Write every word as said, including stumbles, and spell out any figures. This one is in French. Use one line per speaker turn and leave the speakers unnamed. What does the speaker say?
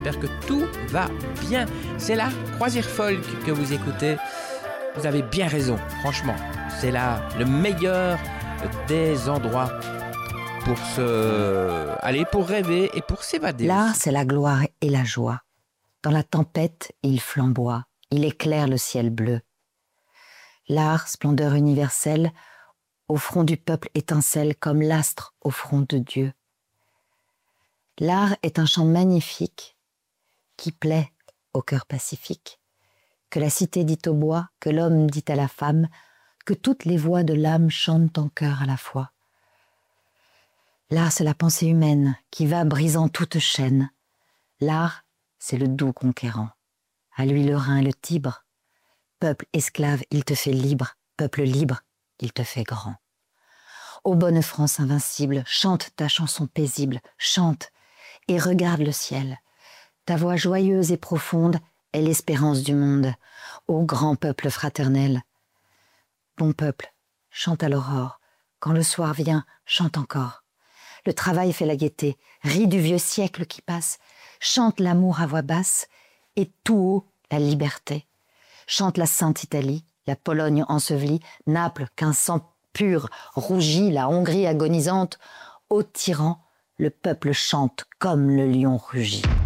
j'espère que tout va bien. C'est la Croisière Folk que vous écoutez. Vous avez bien raison, franchement. C'est là le meilleur des endroits pour se... aller pour rêver et pour s'évader.
L'art,
aussi.
c'est la gloire et la joie. Dans la tempête, il flamboie, il éclaire le ciel bleu. L'art, splendeur universelle, au front du peuple étincelle comme l'astre au front de Dieu. L'art est un chant magnifique qui plaît au cœur pacifique, que la cité dit au bois, que l'homme dit à la femme, que toutes les voix de l'âme chantent en chœur à la fois. L'art, c'est la pensée humaine qui va brisant toute chaîne. L'art, c'est le doux conquérant. À lui le Rhin et le Tibre. Peuple esclave, il te fait libre. Peuple libre, il te fait grand. Ô bonne France invincible, chante ta chanson paisible, chante et regarde le ciel. Ta voix joyeuse et profonde est l'espérance du monde. Ô grand peuple fraternel. Bon peuple, chante à l'aurore. Quand le soir vient, chante encore. Le travail fait la gaieté, rit du vieux siècle qui passe, chante l'amour à voix basse et tout haut la liberté. Chante la Sainte Italie, la Pologne ensevelie, Naples qu'un sang pur rougit, la Hongrie agonisante. Ô tyran, le peuple chante comme le lion rugit.